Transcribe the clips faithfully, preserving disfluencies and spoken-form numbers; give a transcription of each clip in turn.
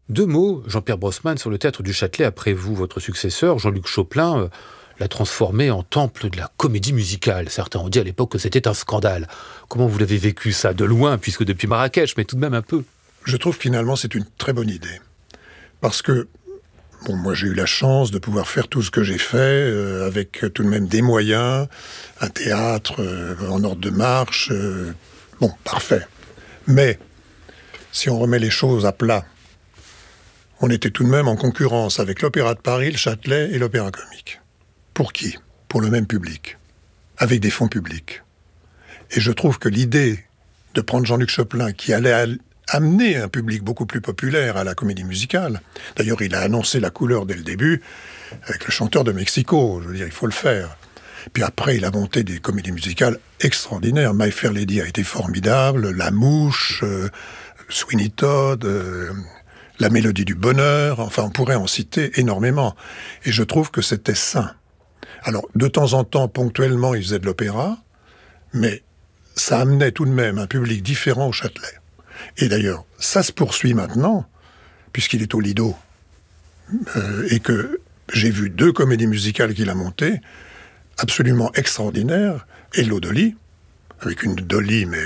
Deux mots, Jean-Pierre Brosman, sur le théâtre du Châtelet après vous. Votre successeur, Jean-Luc Choplin, euh, l'a transformé en temple de la comédie musicale. Certains ont dit à l'époque que c'était un scandale. Comment vous l'avez vécu ça? De loin, puisque depuis Marrakech, mais tout de même un peu. Je trouve finalement c'est une très bonne idée. Parce que, bon, moi j'ai eu la chance de pouvoir faire tout ce que j'ai fait, euh, avec tout de même des moyens, un théâtre euh, en ordre de marche, euh, bon, parfait. Mais, si on remet les choses à plat, on était tout de même en concurrence avec l'Opéra de Paris, le Châtelet et l'Opéra Comique. Pour qui? Pour le même public, avec des fonds publics. Et je trouve que l'idée de prendre Jean-Luc Choplin, qui allait à amener un public beaucoup plus populaire à la comédie musicale, d'ailleurs il a annoncé la couleur dès le début, avec le chanteur de Mexico, je veux dire, il faut le faire. Puis après, il a monté des comédies musicales extraordinaires. My Fair Lady a été formidable, La Mouche, euh, Sweeney Todd... Euh, La Mélodie du Bonheur, enfin on pourrait en citer énormément. Et je trouve que c'était sain. Alors, de temps en temps, ponctuellement, il faisait de l'opéra, mais ça amenait tout de même un public différent au Châtelet. Et d'ailleurs, ça se poursuit maintenant, puisqu'il est au Lido, euh, et que j'ai vu deux comédies musicales qu'il a montées, absolument extraordinaires, et l'Odoli, avec une Dolly, mais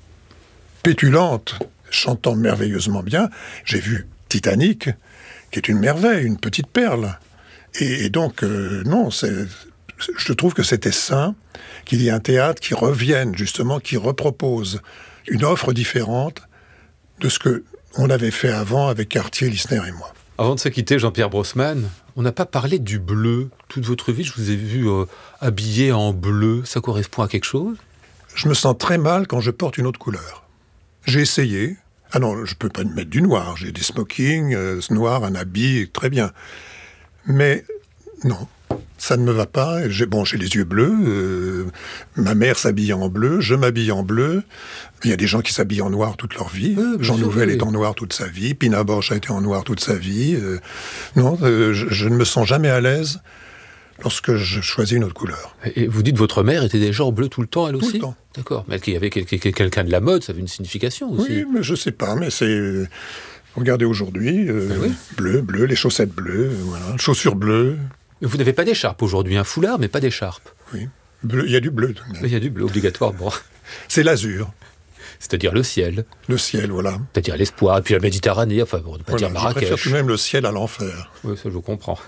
pétulante, chantant merveilleusement bien. J'ai vu Titanic, qui est une merveille, une petite perle. Et, et donc, euh, non, c'est, je trouve que c'était sain qu'il y ait un théâtre qui revienne, justement, qui repropose une offre différente de ce qu'on avait fait avant avec Cartier, Lissner et moi. Avant de se quitter, Jean-Pierre Brosman, on n'a pas parlé du bleu. Toute votre vie, je vous ai vu euh, habillé en bleu. Ça correspond à quelque chose? Je me sens très mal quand je porte une autre couleur. J'ai essayé. Ah non, je ne peux pas me mettre du noir. J'ai des smokings, euh, noir, un habit, très bien. Mais non, ça ne me va pas. J'ai, bon, j'ai les yeux bleus. Euh, ma mère s'habille en bleu, je m'habille en bleu. Il y a des gens qui s'habillent en noir toute leur vie. Euh, Jean sûr, Nouvel oui. est en noir toute sa vie. Pina Bausch a été en noir toute sa vie. Euh, non, euh, je, je ne me sens jamais à l'aise lorsque je choisis une autre couleur. Et vous dites votre mère était déjà en bleu tout le temps, elle Tout aussi? le temps. D'accord. Mais qu'il y avait quel- quel- quelqu'un de la mode, ça avait une signification aussi. Oui, mais je sais pas, mais c'est... Regardez aujourd'hui, euh, Ben oui. bleu, bleu, les chaussettes bleues, euh, voilà, chaussures bleues, Mais vous n'avez pas d'écharpe aujourd'hui, un foulard, mais pas d'écharpe. oui. Bleu, il y a du bleu. tout de même. Il y a du bleu obligatoirement. C'est l'azur, C'est-à-dire le ciel, le ciel, voilà. c'est-à-dire l'espoir, et puis la Méditerranée, enfin bon, on ne peut pas Voilà, dire je préfère Marrakech. tout de même le ciel à l'enfer. Oui, ça je comprends.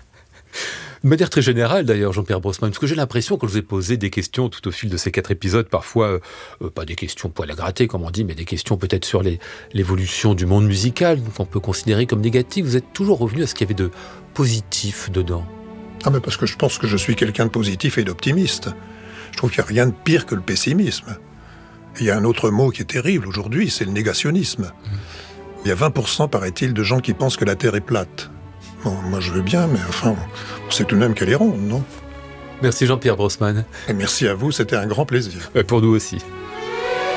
De manière très générale d'ailleurs, Jean-Pierre Brosman, parce que j'ai l'impression que je vous ai posé des questions tout au fil de ces quatre épisodes, parfois, euh, euh, pas des questions poil à gratter comme on dit, mais des questions peut-être sur les, l'évolution du monde musical, qu'on peut considérer comme négative. Vous êtes toujours revenu à ce qu'il y avait de positif dedans. Ah, mais parce que je pense que je suis quelqu'un de positif et d'optimiste. Je trouve qu'il n'y a rien de pire que le pessimisme. Et il y a un autre mot qui est terrible aujourd'hui, c'est le négationnisme. Mmh. Il y a vingt pour cent, paraît-il, de gens qui pensent que la Terre est plate. Bon, moi je veux bien, mais enfin, on sait tout de même qu'elle est ronde, non? Merci Jean-Pierre Brosman. Et merci à vous, c'était un grand plaisir. Euh, Pour nous aussi.